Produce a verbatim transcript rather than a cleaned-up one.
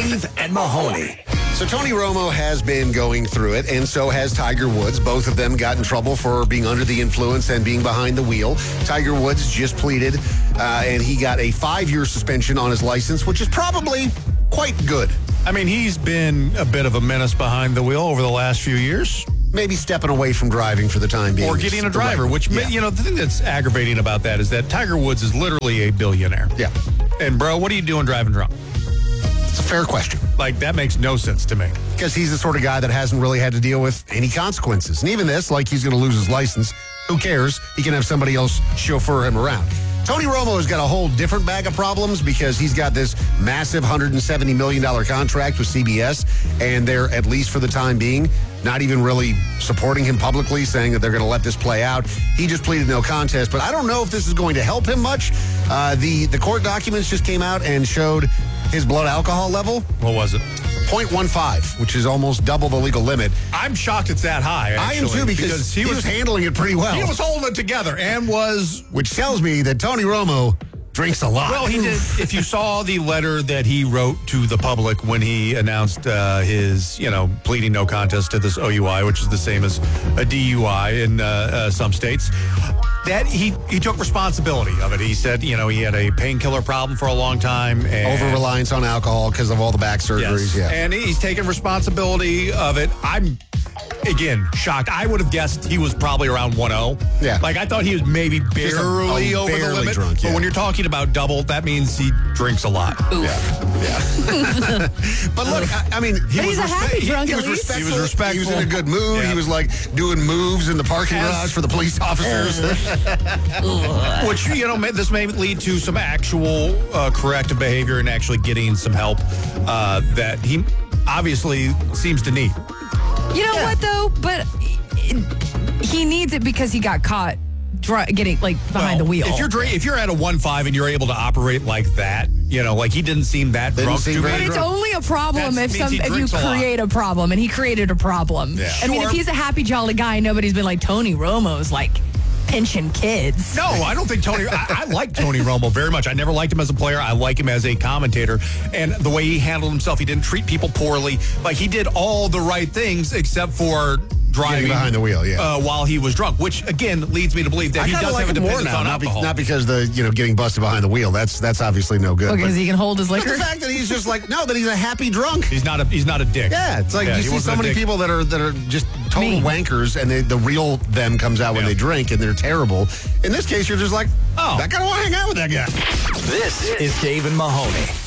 Dave and Mahoney. So Tony Romo has been going through it, and so has Tiger Woods. Both of them got in trouble for being under the influence and being behind the wheel. Tiger Woods just pleaded, uh, and he got a five-year suspension on his license, which is probably quite good. I mean, he's been a bit of a menace behind the wheel over the last few years. Maybe stepping away from driving for the time being. Or getting a driver, which, yeah. you know, the thing that's aggravating about that is that Tiger Woods is literally a billionaire. Yeah. And, bro, what are you doing driving drunk? It's a fair question. Like, that makes no sense to me. Because he's the sort of guy that hasn't really had to deal with any consequences. And even this, like he's going to lose his license. Who cares? He can have somebody else chauffeur him around. Tony Romo has got a whole different bag of problems because he's got this massive one hundred seventy million dollars contract with C B S, and they're, at least for the time being, not even really supporting him publicly, saying that they're going to let this play out. He just pleaded no contest, but I don't know if this is going to help him much. Uh, the, the court documents just came out and showed his blood alcohol level. What was it? zero point one five, which is almost double the legal limit. I'm shocked it's that high, actually. I am too, because, because he, he was, was handling it pretty well. He was holding it together and was... Which tells me that Tony Romo drinks a lot. Well, he did. If you saw the letter that he wrote to the public when he announced uh, his, you know, pleading no contest to this O U I, which is the same as a D U I in uh, uh, some states, that he, he took responsibility of it. He said, you know, he had a painkiller problem for a long time. And over-reliance on alcohol because of all the back surgeries. Yes. Yeah. And he's taken responsibility of it. I'm... Again, shocked. I would have guessed he was probably around one oh. Yeah. Like, I thought he was maybe barely a, a over barely the limit. Drunk, yeah. But when you're talking about double, that means he drinks a lot. Oof. Yeah. yeah. But look, I, I mean, he but was, he's a happy he, drunk he, was least. respectful. He was respectful. He was in a good mood. Yeah. He was like doing moves in the parking As, garage for the police officers. Which, you know, may, this may lead to some actual uh, corrective behavior and actually getting some help uh, that he obviously seems to need. You know yeah. what, though? But it, he needs it because he got caught dr- getting, like, behind well, the wheel. If you're dra- if you're at a one five and you're able to operate like that, you know, like he didn't seem that didn't drunk. Seem but it's drunk. only a problem That if some he if you create a, a problem, and he created a problem. Yeah. I mean, Sure. if he's a happy, jolly guy, nobody's been like, Tony Romo's, like, pinching kids. No, I don't think Tony... I, I like Tony Romo very much. I never liked him as a player. I like him as a commentator. And the way he handled himself, he didn't treat people poorly. Like, he did all the right things except for driving Getting behind the wheel, yeah. Uh, while he was drunk, which, again, leads me to believe that I he does like have a him more dependence now, on not, be, alcohol. not because the, you know, getting busted behind the wheel. That's that's obviously no good. Because he can hold his liquor? But the fact that he's just like, no, that he's a happy drunk. He's not a he's not a dick. Yeah, it's like yeah, you see so many people that are that are just total Me. wankers, and they, the real them comes out when yeah. they drink, and they're terrible. In this case, you're just like, oh, I kind of want to hang out with that guy. This is Dave and Mahoney.